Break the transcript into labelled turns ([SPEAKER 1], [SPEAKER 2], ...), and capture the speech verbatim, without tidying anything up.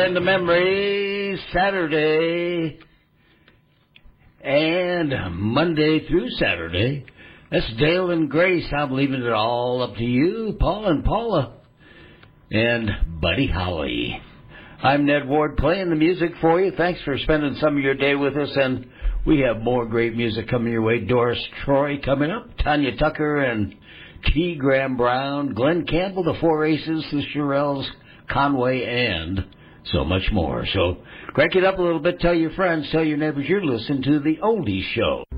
[SPEAKER 1] into memory, Saturday and Monday through Saturday. That's Dale and Grace. I'm leaving it all up to you, Paul and Paula, and Buddy Holly. I'm Ned Ward playing the music for you. Thanks for spending some of your day with us, and we have more great music coming your way. Doris Troy coming up, Tanya Tucker and T. Graham Brown, Glenn Campbell, the Four Aces, the Shirelles, Conway, and so much more. So crank it up a little bit. Tell your friends, tell your neighbors you're listening to the Oldies Show.